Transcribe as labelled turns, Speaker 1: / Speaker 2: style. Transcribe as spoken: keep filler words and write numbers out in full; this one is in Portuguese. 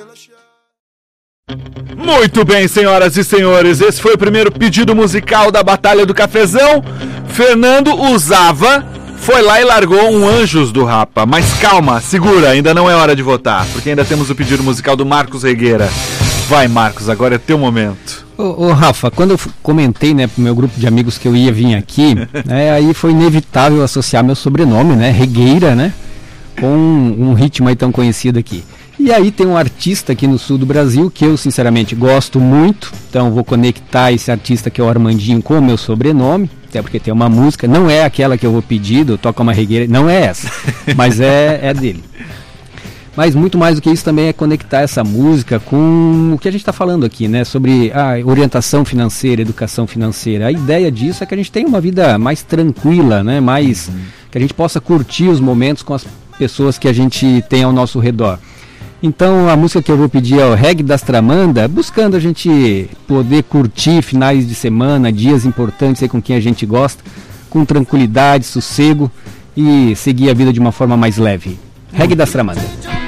Speaker 1: Muito bem, senhoras e senhores, esse foi o primeiro pedido musical da Batalha do Cafezão. Fernando usava, foi lá e largou um Anjos do Rapa. Mas calma, segura, ainda não é hora de votar, porque ainda temos o pedido musical do Marcos Regueira. Vai, Marcos, agora é teu momento.
Speaker 2: Ô, ô Rafa, quando eu comentei, né, pro meu grupo de amigos que eu ia vir aqui, né, aí foi inevitável associar meu sobrenome, né, Regueira, né, com um, um ritmo aí tão conhecido aqui. E aí tem um artista aqui no sul do Brasil que eu sinceramente gosto muito, então vou conectar esse artista que é o Armandinho com o meu sobrenome, até porque tem uma música, não é aquela que eu vou pedir, do Toca uma Regueira, não é essa, mas é, é dele. Mas muito mais do que isso também é conectar essa música com o que a gente está falando aqui, né? Sobre a orientação financeira, educação financeira. A ideia disso é que a gente tenha uma vida mais tranquila, né? Mais, uhum. que a gente possa curtir os momentos com as pessoas que a gente tem ao nosso redor. Então a música que eu vou pedir é o Reggae das Tramanda, buscando a gente poder curtir finais de semana, dias importantes aí com quem a gente gosta, com tranquilidade, sossego e seguir a vida de uma forma mais leve. Reggae das Tramanda.